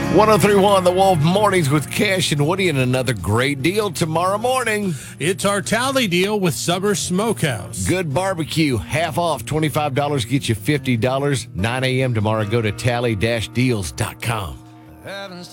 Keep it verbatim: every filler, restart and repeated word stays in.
one oh three point one The Wolf Mornings with Cash and Woody, and another great deal tomorrow morning. It's our tally deal with Summer Smokehouse. Good barbecue, half off, twenty-five dollars get you fifty dollars. nine a.m. tomorrow. Go to tally dash deals dot com.